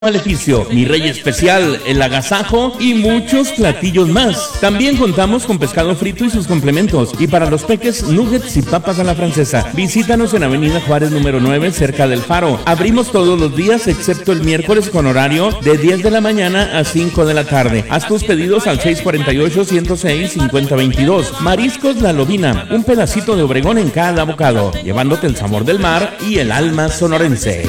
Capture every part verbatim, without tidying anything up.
Maleficio, mi rey especial, el agasajo y muchos platillos más. También contamos con pescado frito y sus complementos. Y para los peques, nuggets y papas a la francesa. Visítanos en Avenida Juárez número nueve, cerca del Faro. Abrimos todos los días, excepto el miércoles, con horario de diez de la mañana a cinco de la tarde. Haz tus pedidos al seis cuatro ocho, uno cero seis, cinco cero dos dos. Mariscos La Lobina, un pedacito de Obregón en cada bocado, llevándote el sabor del mar y el alma sonorense.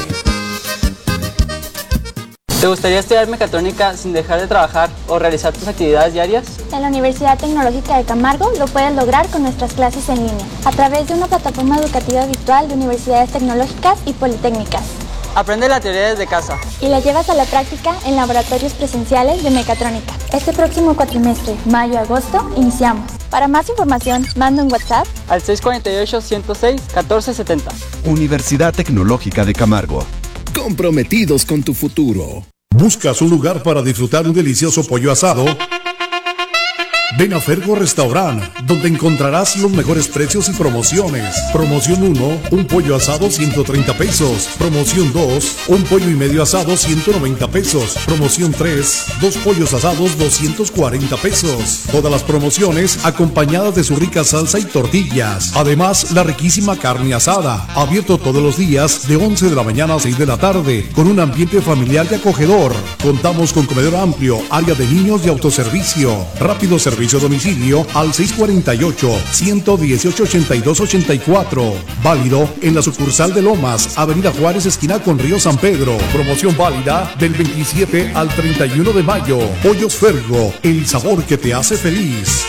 ¿Te gustaría estudiar mecatrónica sin dejar de trabajar o realizar tus actividades diarias? En la Universidad Tecnológica de Camargo lo puedes lograr con nuestras clases en línea, a través de una plataforma educativa virtual de universidades tecnológicas y politécnicas. Aprende la teoría desde casa y la llevas a la práctica en laboratorios presenciales de mecatrónica. Este próximo cuatrimestre, mayo-agosto, iniciamos. Para más información, manda un WhatsApp al seis cuatro ocho, ciento seis, catorce setenta. Universidad Tecnológica de Camargo. Comprometidos con tu futuro. ¿Buscas un lugar para disfrutar un delicioso pollo asado? Ven a Fergo Restaurant, donde encontrarás los mejores precios y promociones. Promoción uno, un pollo asado ciento treinta pesos. Promoción dos, un pollo y medio asado ciento noventa pesos. Promoción tres, dos pollos asados doscientos cuarenta pesos. Todas las promociones acompañadas de su rica salsa y tortillas. Además, la riquísima carne asada. Abierto todos los días de once de la mañana a seis de la tarde, con un ambiente familiar y acogedor. Contamos con comedor amplio, área de niños y autoservicio. Rápido servicio Servicio a domicilio al seis cuatro ocho, uno uno ocho, ocho dos ocho cuatro. Válido en la sucursal de Lomas, Avenida Juárez, esquina con Río San Pedro. Promoción válida del veintisiete al treinta y uno de mayo. Pollos Fergo, el sabor que te hace feliz.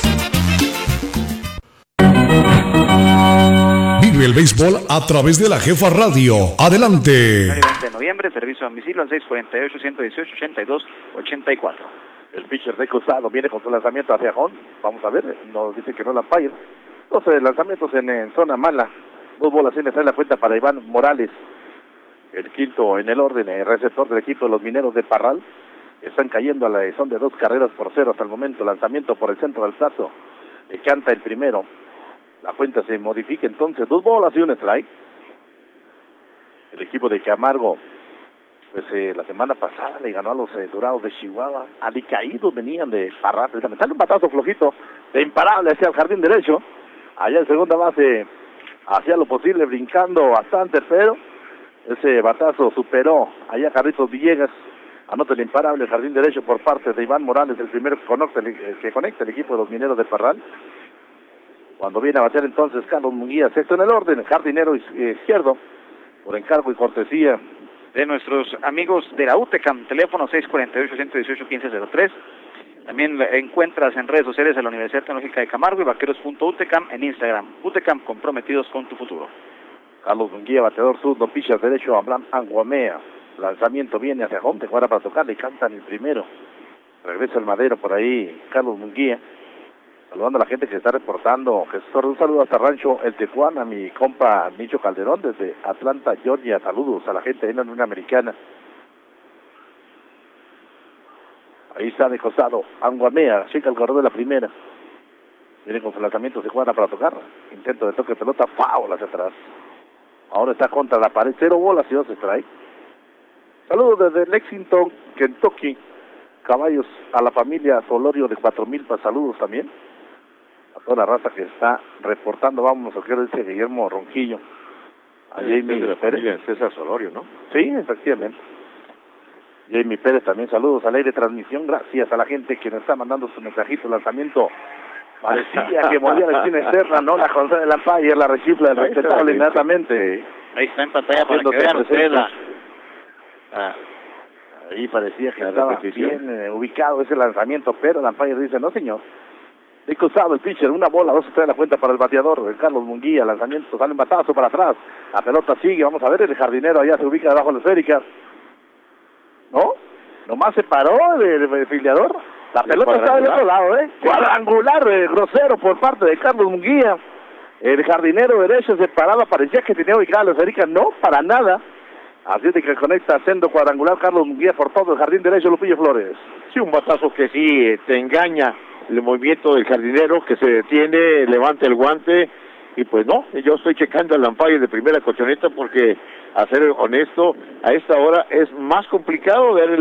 Vive el béisbol a través de la Jefa Radio. Adelante. De noviembre, servicio a domicilio al seis cuatro ocho, uno uno ocho, ocho dos ocho cuatro. El pitcher de Cruzado viene con su lanzamiento hacia home. Vamos a ver, nos dice que no la falla. doce lanzamientos en, en zona mala. Dos bolas sin trae la cuenta para Iván Morales. El quinto en el orden, el receptor del equipo de los Mineros de Parral. Están cayendo a la son de dos carreras por cero hasta el momento. Lanzamiento por el centro del plazo. Le canta el primero. La cuenta se modifica entonces. Dos bolas y un strike. El equipo de Camargo, pues eh, la semana pasada le ganó a los eh, Dorados de Chihuahua. Alicaídos venían de Parral. Sale un batazo flojito de imparable hacia el jardín derecho. Allá en segunda base hacía lo posible brincando bastante, pero ese batazo superó allá Carlitos Villegas. Anota el imparable el jardín derecho por parte de Iván Morales, el primero que conecta el, que conecta el equipo de los Mineros de Parral. Cuando viene a batear entonces Carlos Munguía, sexto en el orden, jardinero izquierdo, por encargo y cortesía de nuestros amigos de la UTECAM, teléfono seis cuatro ocho, uno uno ocho, uno cinco cero tres. También encuentras en redes sociales de la Universidad Tecnológica de Camargo y vaqueros.utecam en Instagram. UTECAM, comprometidos con tu futuro. Carlos Munguía, bateador zurdo, pitcher derecho, Abraham Anguamea. Lanzamiento viene hacia home, te jugará para tocar, le cantan el primero. Regresa el madero por ahí, Carlos Munguía. Saludando a la gente que se está reportando. Jesús, un saludo hasta Rancho El Tecuán, a mi compa Micho Calderón desde Atlanta, Georgia. Saludos a la gente de la Unión Americana. Ahí está de costado Anguamea, checa el corredor de la primera. Viene con su lanzamiento, se juega para tocar. Intento de toque de pelota, foul hacia atrás. Ahora está contra la pared, cero bolas y dos strike. Saludos desde Lexington, Kentucky. Caballos a la familia Solorio de cuatro mil, para saludos también. A toda la raza que está reportando. Vamos a ver, dice Guillermo Ronquillo. A Jamie de la Pérez. familia César Solorio, ¿no? Sí, efectivamente. Jamie Pérez también, saludos al aire de transmisión. Gracias a la gente que nos está mandando su mensajito. Lanzamiento parecía que movía la esquina externa, ¿no? La José de la Empire, la rechifla del respetable inmediatamente. Ahí está en pantalla para que vean ustedes la... Ah, ahí parecía que estaba bien eh, ubicado ese lanzamiento, pero la Empire dice, no señor. De cruzado el pitcher, una bola, dos trae la cuenta para el bateador, Carlos Munguía. Lanzamiento, sale un batazo para atrás. La pelota sigue, vamos a ver, el jardinero allá se ubica debajo de la esférica. ¿No? Nomás se paró el, el filiador. La pelota está del otro lado, ¿eh? Cuadrangular, eh, grosero por parte de Carlos Munguía. El jardinero derecho se paraba, parecía que tenía ubicada la esférica. No, para nada. Así es de que conecta sendo cuadrangular Carlos Munguía por todo el jardín derecho, Lupillo Flores. Sí, un batazo que sí te engaña el movimiento del jardinero, que se detiene, levanta el guante, y pues no, yo estoy checando el umpire de primera colchoneta porque a ser honesto, a esta hora es más complicado ver